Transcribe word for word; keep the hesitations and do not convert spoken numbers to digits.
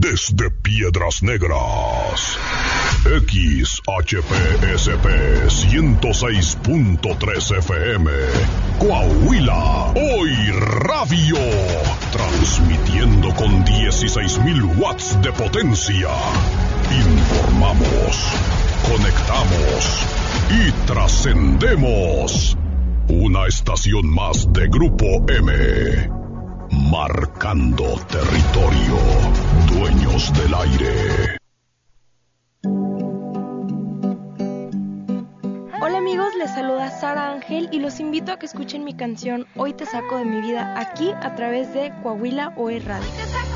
desde Piedras Negras. X H P S P ciento seis punto tres F M, Coahuila, hoy radio, transmitiendo con dieciséis mil watts de potencia. Informamos, conectamos y trascendemos. Una estación más de Grupo M, marcando territorio, dueños del aire. Hola amigos, les saluda Sara Ángel y los invito a que escuchen mi canción Hoy te saco de mi vida aquí a través de Coahuila Hoy Radio.